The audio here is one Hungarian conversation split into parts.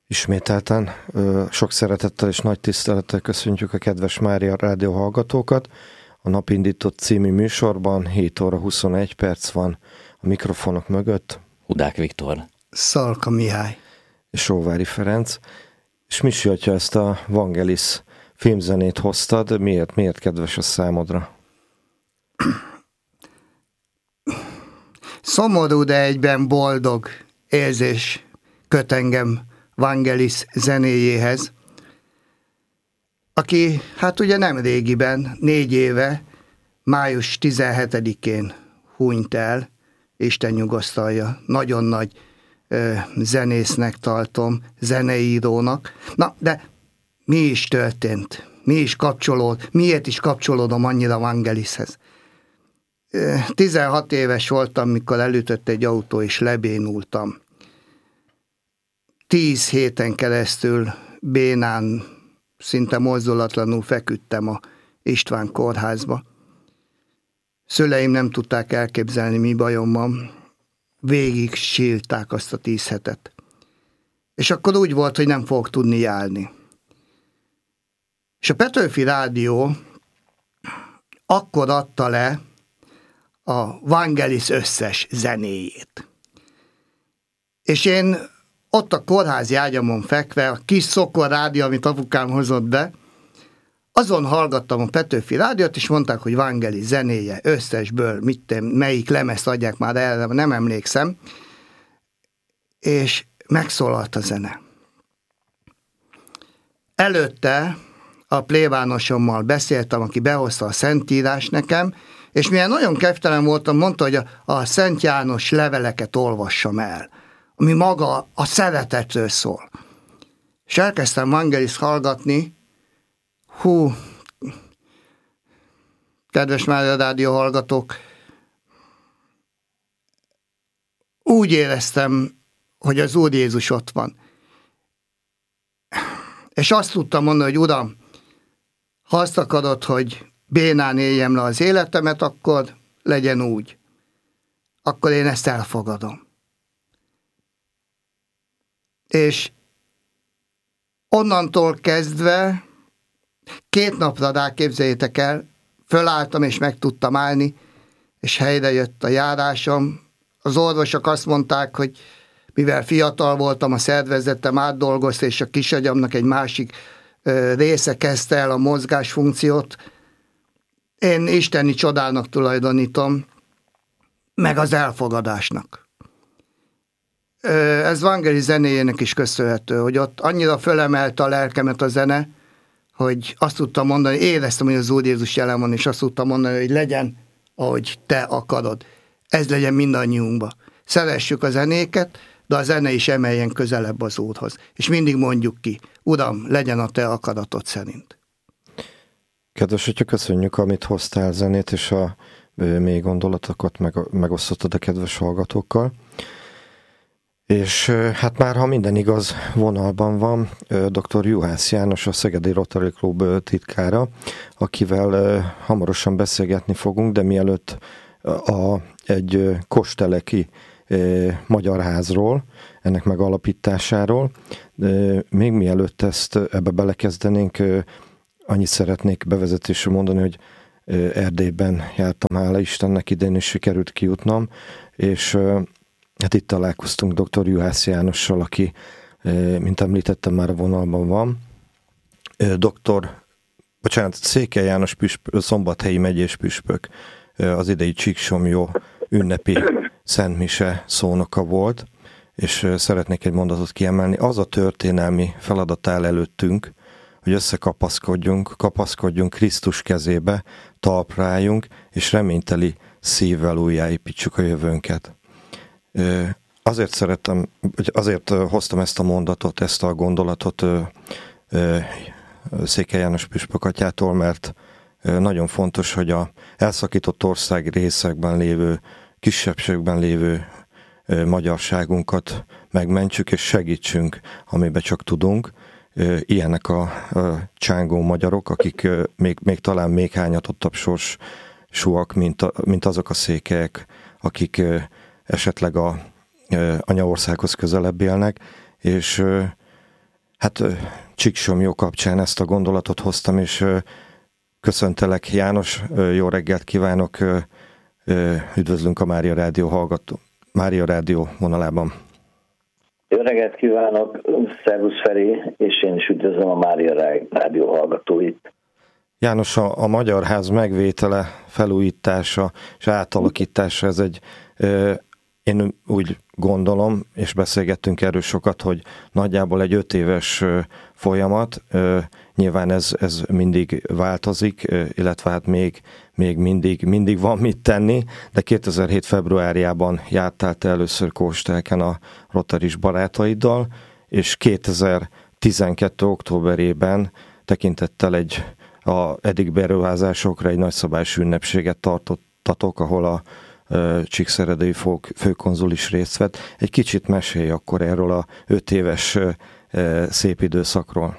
Ismételten sok szeretettel és nagy tisztelettel köszöntjük a kedves Mária Rádió hallgatókat. A Napindított című műsorban 7 óra 21 perc van a mikrofonok mögött. Hudák Viktor. Szalka Mihály. És Sóvári Ferenc. És Misi atya, ezt a Vangelis filmzenét hoztad. Miért kedves a számodra? Szomorú, de egyben boldog érzés köt engem Vangelis zenéjéhez, aki hát ugye nem régiben, 4 éve, május 17-én hunyt el, Isten nyugosztalja. Nagyon nagy zenésznek tartom, zeneírónak. Na, de mi is történt? Miért is kapcsolódom annyira Vangelishez? 16 éves voltam, mikor elütött egy autó, és lebénultam. 10 héten keresztül bénán, szinte mozdulatlanul feküdtem a István kórházba. Szüleim nem tudták elképzelni, mi bajom van. Végig sírták azt a 10 hetet. És akkor úgy volt, hogy nem fogok tudni járni. És a Petőfi Rádió akkor adta le a Vangelis összes zenéjét. És én ott a kórházi ágyamon fekve, a kis szokor rádió, amit apukám hozott be, azon hallgattam a Petőfi Rádiót, és mondták, hogy Vangelis zenéje összesből, melyik lemezt adják már el, nem emlékszem, és megszólalt a zene. Előtte a plébánosommal beszéltem, aki behozta a Szentírás nekem, és milyen nagyon kedvtelen voltam, mondta, hogy a Szent János leveleket olvassam el, ami maga a szeretetről szól. És elkezdtem Vangelis hallgatni. Kedves Mária Rádió hallgatók, úgy éreztem, hogy az Úr Jézus ott van. És azt tudtam mondani, hogy Uram, ha azt akarod, hogy bénán éljem le az életemet, akkor legyen úgy. Akkor én ezt elfogadom. És onnantól kezdve 2 napra rá, képzeljétek el, fölálltam és meg tudtam állni, és helyre jött a járásom. Az orvosok azt mondták, hogy mivel fiatal voltam, a szervezetem átdolgozta, és a kisagyamnak egy másik része kezdte el a mozgásfunkciót. Én isteni csodának tulajdonítom, meg az elfogadásnak. Ez Vangelis zenéjének is köszönhető, hogy ott annyira fölemelte a lelkemet a zene, hogy azt tudtam mondani, éreztem, hogy az Úr Jézus jelen van, és azt tudtam mondani, hogy legyen, ahogy te akarod. Ez legyen mindannyiunkba. Szeressük a zenéket, de a zene is emeljen közelebb az Úrhoz. És mindig mondjuk ki, Uram, legyen a te akaratod szerint. Kedves, hogyha köszönjük, amit hoztál zenét, és a mély gondolatokat megosztottad a kedves hallgatókkal. És hát már, ha minden igaz, vonalban van dr. Juhász János, a Szegedi Rotary Klub titkára, akivel hamarosan beszélgetni fogunk, de mielőtt egy kosteleki magyar házról, ennek megalapításáról, még mielőtt ebbe belekezdenénk, annyit szeretnék bevezetésre mondani, hogy Erdélyben jártam, hála Istennek, idén is sikerült kijutnom, és hát itt találkoztunk dr. Juhász Jánossal, aki, mint említettem, már a vonalban van. Székely János szombathelyi megyés püspök, az idei Csíksomlyó ünnepi szentmise szónoka volt, és szeretnék egy mondatot kiemelni. Az a történelmi feladat áll előttünk, hogy kapaszkodjunk Krisztus kezébe, talpra álljunk, és reményteli szívvel újjáépítsük a jövőnket. Azért hoztam ezt a mondatot, ezt a gondolatot Székely János püspök atyától, mert nagyon fontos, hogy a elszakított ország részekben lévő, kisebbségben lévő magyarságunkat megmentsük és segítsünk, amiben csak tudunk. Ilyenek a csángó magyarok, akik még talán még hányatottabb sorsúak, mint azok a székelyek, akik esetleg a anyaországhoz közelebb élnek, és Hát Csíksomlyó kapcsán ezt a gondolatot hoztam, és köszöntelek, János, jó reggelt kívánok, üdvözlünk a Mária Rádió vonalában. Jó reggelt kívánok, szervusz Feri, és én is üdvözlöm a Mária Rádió hallgatóit. János, a Magyar Ház megvétele, felújítása és átalakítása, ez egy, én úgy gondolom, és beszélgettünk erről sokat, hogy nagyjából egy 5 éves folyamat, nyilván ez mindig változik, illetve hát még mindig van mit tenni, de 2007. februárjában jártál te először Kóstelken a Rotaris barátaiddal, és 2012. októberében tekintettel a eddig beruházásokra egy nagyszabású ünnepséget tartottatok, ahol a csíkszeredai főkonzul is részt vett. Egy kicsit mesélj akkor erről a 5 éves szép időszakról.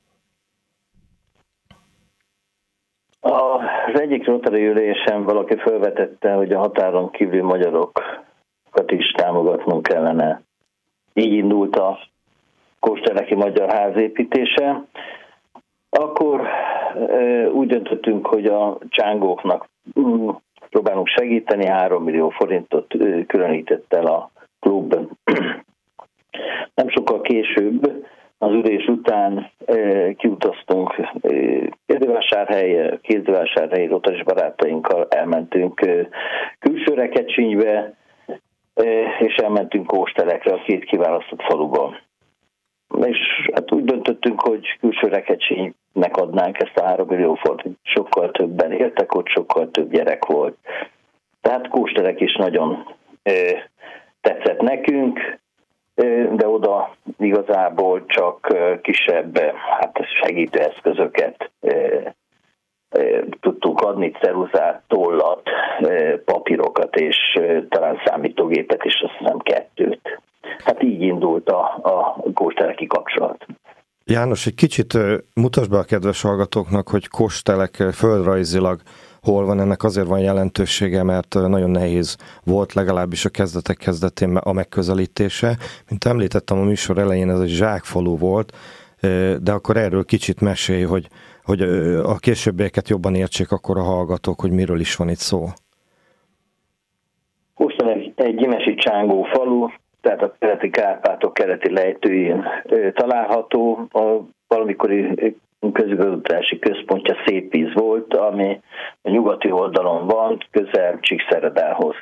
Az egyik Rotary ülésen valaki felvetette, hogy a határon kívül magyarokat is támogatnunk kellene. Így indult a Kósteleki Magyar Ház építése. Akkor úgy döntöttünk, hogy a csángóknak próbálunk segíteni, 3 millió forintot különített el a klub. Nem sokkal később, az ülés után kiutaztunk Kézdivásárhelyi Rotaris barátainkkal, elmentünk külső Rekecsénybe, és elmentünk Kóstelekre, a 2 kiválasztott faluba. És hát úgy döntöttünk, hogy külső Rekecsénynek adnánk ezt a 3 millió forintot. Sokkal többen éltek ott, sokkal több gyerek volt. Tehát Kóstelek is nagyon tetszett nekünk, de oda igazából csak kisebb segítőeszközöket tudtunk adni, ceruzát, tollat, papírokat és talán számítógépet is, azt hiszem 2. Hát így indult a Kósteleki kapcsolat. János, egy kicsit mutasd be a kedves hallgatóknak, hogy Kóstelek földrajzilag hol van, ennek azért van jelentősége, mert nagyon nehéz volt legalábbis a kezdetén a megközelítése. Mint említettem a műsor elején, ez egy zsákfalu volt, de akkor erről kicsit mesélj, hogy a későbbieket jobban értsék akkor a hallgatók, hogy miről is van itt szó. Kóstelek egy gyimesi csángó falu, tehát a keleti Kárpátok keleti lejtőjén található. A valamikori közigazgatási központja Szépvíz volt, ami a nyugati oldalon van, közel Csíkszeredához.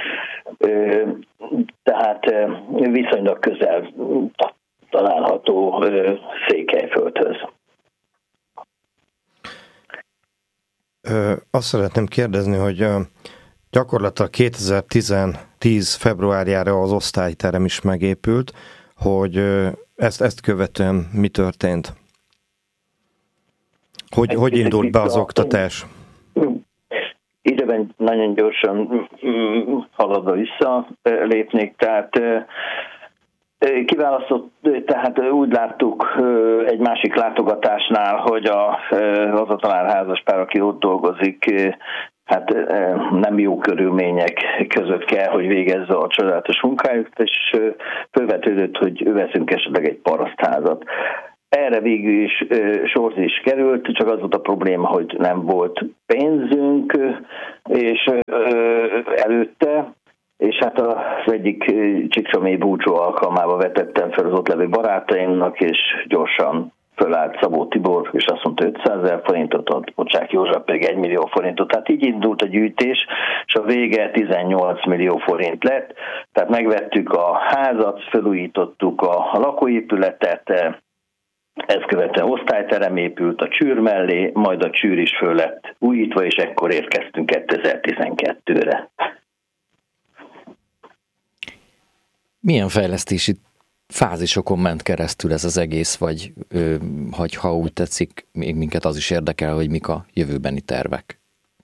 Tehát viszonylag közel található Székelyföldhöz. Azt szeretném kérdezni, hogy gyakorlatilag 2010 februárjára az osztályterem is megépült, hogy ezt követően mi történt? Hogy indult be az oktatás? Időben nagyon gyorsan haladva vissza lépnék, tehát kiválasztott, tehát úgy láttuk egy másik látogatásnál, hogy az a talán házaspár, aki ott dolgozik, hát nem jó körülmények között kell, hogy végezze a csodálatos munkájukat, és felvetődött, hogy veszünk esetleg egy parasztházat. Erre végül is sor is került, csak az volt a probléma, hogy nem volt pénzünk, és előtte, és hát az egyik csíksomlyi búcsú alkalmába vetettem fel az ott levő barátaimnak, és gyorsan fölállt Szabó Tibor, és azt mondta 500 000 forintot ad, Bocsák József pedig 1 millió forintot. Tehát így indult a gyűjtés, és a vége 18 millió forint lett. Tehát megvettük a házat, felújítottuk a lakóépületet, ezt követően osztályterem épült a csűr mellé, majd a csűr is föl lett újítva, és ekkor érkeztünk 2012-re. Milyen fejlesztési fázisokon ment keresztül ez az egész, vagy ha úgy tetszik, még minket az is érdekel, hogy mik a jövőbeni tervek?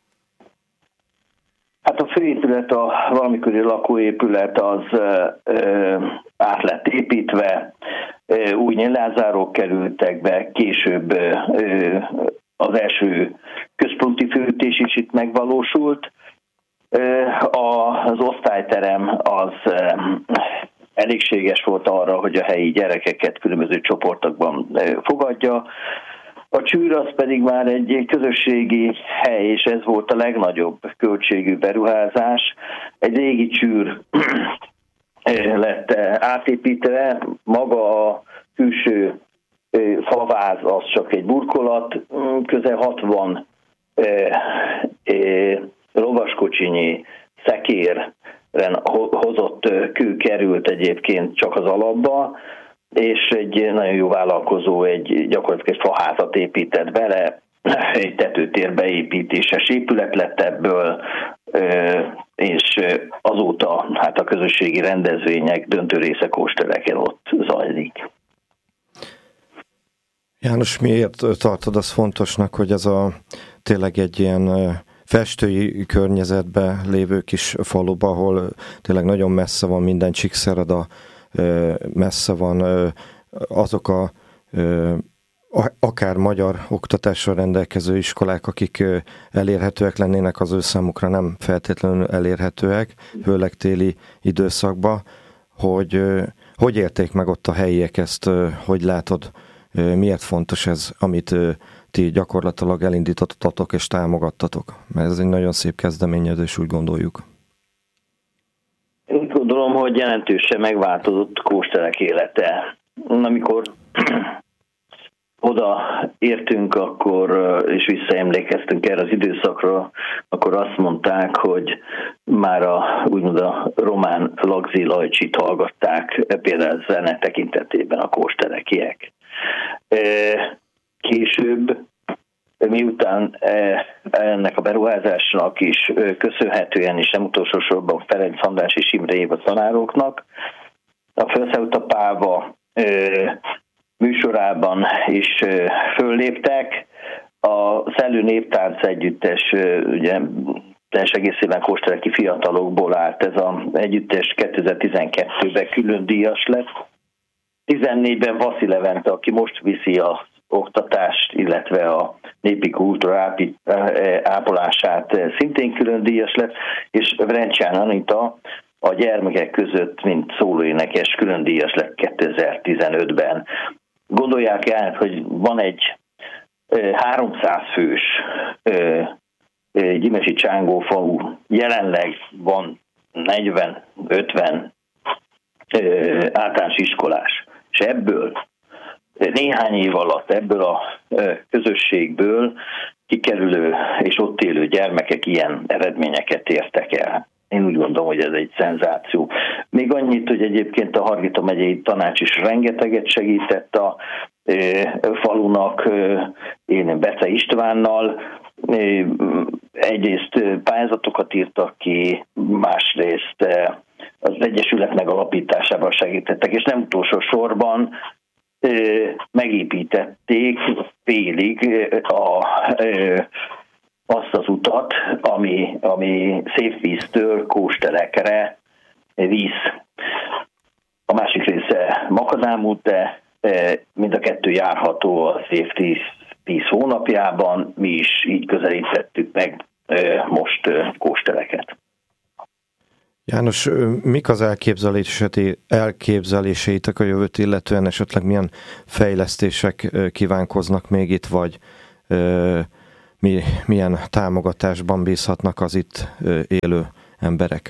Hát a főépület, a valamikori lakóépület az át lett építve, új nyilázárók kerültek be, később az első központi fűtés is itt megvalósult. Az osztályterem az elégséges volt arra, hogy a helyi gyerekeket különböző csoportokban fogadja. A csűr az pedig már egy közösségi hely, és ez volt a legnagyobb költségű beruházás. Egy régi csűr lett átépítve, maga a külső faváz az csak egy burkolat, közel 60 lovaskocsinyi szekéren hozott kő került egyébként csak az alapba, és egy nagyon jó vállalkozó gyakorlatilag egy faházat épített bele, egy tetőtér beépítéses épület lett ebből, és azóta hát a közösségi rendezvények döntő része Kóstereken ott zajlik. János, miért tartod azt fontosnak, hogy ez tényleg egy ilyen festői környezetben lévő kis faluba, ahol tényleg nagyon messze van minden Csíkszereda, messze van azok akár magyar oktatással rendelkező iskolák, akik elérhetőek lennének, az ő számukra nem feltétlenül elérhetőek, főleg téli időszakban, hogy élték meg ott a helyiek ezt, hogy látod, miért fontos ez, amit ti gyakorlatilag elindítottatok és támogattatok? Mert ez egy nagyon szép kezdeményezés, úgy gondoljuk. Úgy gondolom, hogy jelentősen megváltozott Kósterek élete. Amikor oda értünk, és visszaemlékeztünk erre az időszakra, akkor azt mondták, hogy már úgymond a román Lagzi Lajcsit hallgatták, például zene tekintetében a kósterekiek. Később, miután ennek a beruházásnak is köszönhetően, és nem utolsó sorban Ferenc András és Imre Éva tanároknak, a Felszállott a Páva műsorában is fölléptek. A Szellő Néptánc Együttes, ugye teljes egészében kóstereki fiatalokból állt ez az együttes, 2012-ben külön díjas lett. 14-ben Vaszi Levente, aki most viszi az oktatást, illetve a népi kultúra ápolását, szintén külön díjas lett, és Vrencsán Anita a gyermekek között, mint szólóénekes, külön díjas lett 2015-ben. Gondolják el, hogy van egy 300 fős Gyimesi Csángó falu, jelenleg van 40-50 általános iskolás, és ebből néhány év alatt ebből a közösségből kikerülő és ott élő gyermekek ilyen eredményeket értek el. Én úgy gondolom, hogy ez egy szenzáció. Még annyit, hogy egyébként a Hargita megyei tanács is rengeteget segített a falunak, én Bece Istvánnal, egyrészt pályázatokat írtak ki, másrészt az egyesület megalapításában segítettek, és nem utolsó sorban megépítették félig azt az utat, ami Szépvíztől Kósterekre visz. A másik része makadám út, de mind a kettő járható az év 10 hónapjában. Mi is így közelítettük meg most Kóstereket. János, mik az elképzeléseitek a jövőt illetően, esetleg milyen fejlesztések kívánkoznak még itt, vagy milyen támogatásban bízhatnak az itt élő emberek?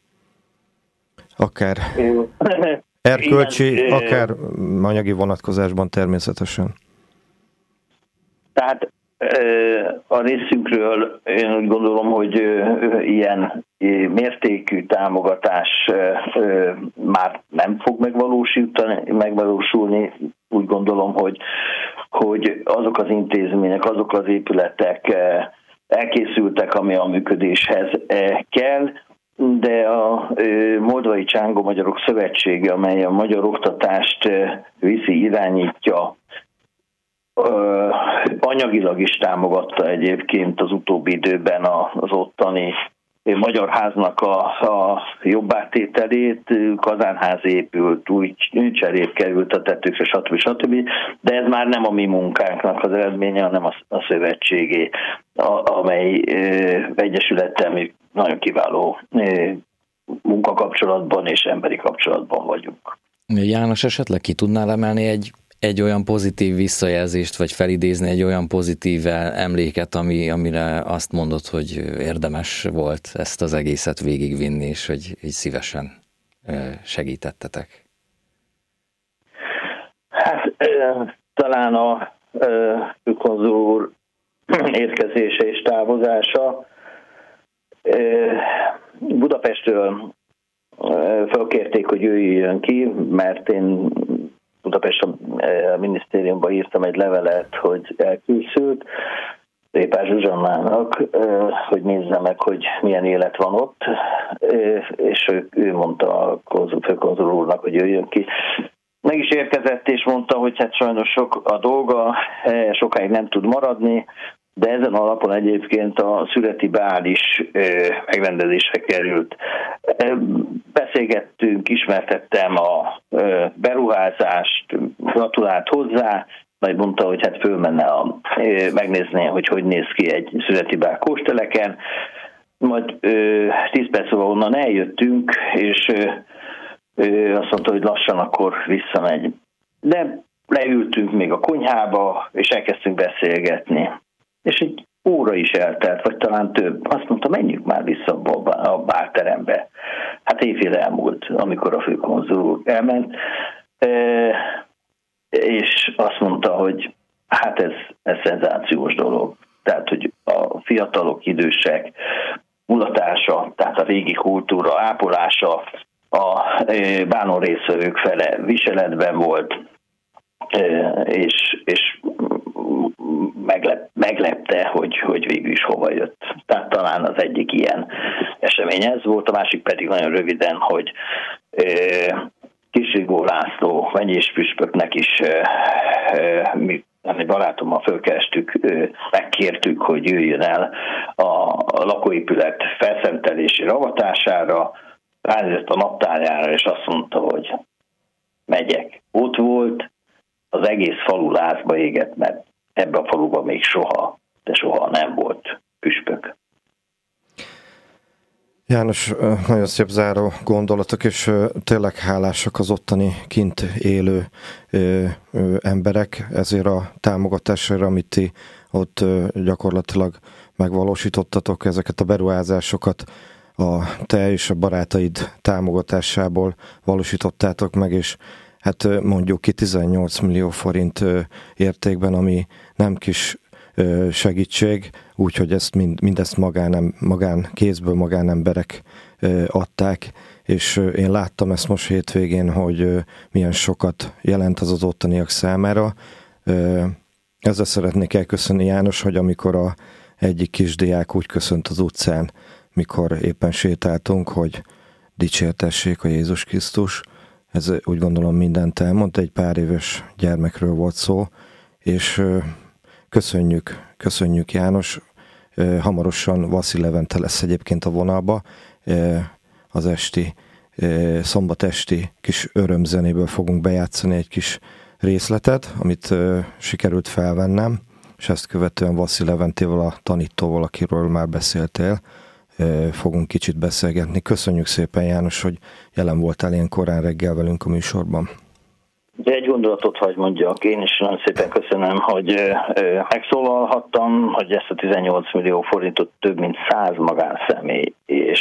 Akár erkölcsi, akár anyagi vonatkozásban természetesen. Tehát a részünkről én úgy gondolom, hogy ilyen mértékű támogatás már nem fog megvalósulni. Úgy gondolom, hogy azok az intézmények, azok az épületek elkészültek, ami a működéshez kell, de a Moldvai Csángó Magyarok Szövetsége, amely a magyar oktatást viszi, irányítja, anyagilag is támogatta egyébként az utóbbi időben az ottani Magyar Háznak a jobbátételét, kazánház épült, új cserép került a tetőkre, stb. De ez már nem a mi munkánknak az eredménye, hanem a szövetségé, amely egyesülettel mi nagyon kiváló munkakapcsolatban és emberi kapcsolatban vagyunk. János, esetleg ki tudnál emelni egy olyan pozitív visszajelzést, vagy felidézni egy olyan pozitív emléket, amire azt mondod, hogy érdemes volt ezt az egészet végigvinni, és hogy szívesen segítettetek? Hát talán a főkonzul úr érkezése és távozása. Budapestről felkérték, hogy jöjjön ki, mert én Budapest a minisztériumban írtam egy levelet, hogy elkészült Répás Zsuzsannának, hogy nézze meg, hogy milyen élet van ott, és ő mondta a főkonzul úrnak, hogy jöjjön ki. Meg is érkezett, és mondta, hogy hát sajnos sok a dolga, sokáig nem tud maradni, de ezen alapon egyébként a születi bál is megrendezésre került. Beszélgettünk, ismertettem a beruházást, gratulált hozzá, majd mondta, hogy hát fölmenne megnézni, hogy néz ki egy születi bál kósteleken. Majd 10 perc múlva onnan eljöttünk, és azt mondta, hogy lassan akkor visszamegy. De leültünk még a konyhába, és elkezdtünk beszélgetni. És egy óra is eltelt, vagy talán több. Azt mondta, menjünk már vissza a bárterembe. Hát éjfél elmúlt, amikor a főkonzul úr elment, és azt mondta, hogy hát ez szenzációs dolog. Tehát, hogy a fiatalok, idősek mulatása, tehát a régi kultúra ápolása, a bánó résztvevők fele viseletben volt, és meglepte, hogy végül is hova jött. Tehát talán az egyik ilyen esemény ez volt, a másik pedig nagyon röviden, hogy Kisrigó László megyéspüspöknek is mi egy barátommal fölkerestük, megkértük, hogy jöjjön el a lakóépület felszentelési ravatására, ránézett a naptárjára, és azt mondta, hogy megyek. Ott volt, az egész falu lázba égett, mert ebbe a faluban még soha nem volt püspök. János, nagyon szép záró gondolatok, és tényleg hálásak az ottani kint élő emberek ezért a támogatásra, amit ti ott gyakorlatilag megvalósítottatok, ezeket a beruházásokat a te és a barátaid támogatásából valósítottátok meg, és hát mondjuk ki 18 millió forint értékben, ami nem kis segítség, úgyhogy ezt mindezt kézből magánemberek adták, és én láttam ezt most hétvégén, hogy milyen sokat jelent az ottaniak számára. Ezzel szeretnék elköszönni, János, hogy amikor egyik kisdiák úgy köszönt az utcán, mikor éppen sétáltunk, hogy dicsértessék a Jézus Krisztus. Ez úgy gondolom mindent elmond, egy pár éves gyermekről volt szó, és köszönjük János. Hamarosan Vaszi Levente lesz egyébként a vonalba. Az szombat esti kis örömzenéből fogunk bejátszani egy kis részletet, amit sikerült felvennem, és ezt követően Vaszi Leventével, a tanítóval, akiről már beszéltél, fogunk kicsit beszélgetni. Köszönjük szépen, János, hogy jelen voltál ilyen korán reggel velünk a műsorban. De egy gondolatot hagy mondjak, én is nagyon szépen köszönöm, hogy megszólalhattam, hogy ezt a 18 millió forintot több mint 100 magánszemély és